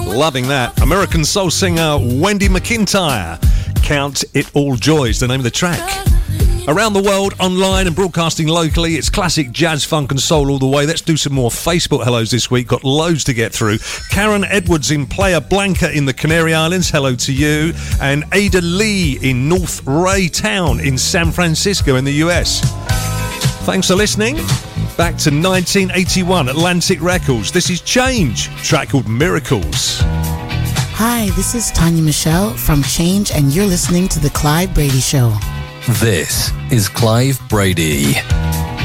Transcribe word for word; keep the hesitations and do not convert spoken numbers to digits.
Loving that. American soul singer Wendy McIntyre. Count It All Joys, the name of the track. Around the world, online and broadcasting locally, it's classic jazz, funk and soul all the way. Let's do some more Facebook hellos this week. Got loads to get through. Karen Edwards in Playa Blanca in the Canary Islands. Hello to you. And Ada Lee in North Ray Town in San Francisco in the U S. Thanks for listening. Back to nineteen eighty-one, Atlantic Records. This is Change, a track called Miracles. Hi, this is Tanya Michelle from Change, and you're listening to The Clive Brady Show. This is Clive Brady.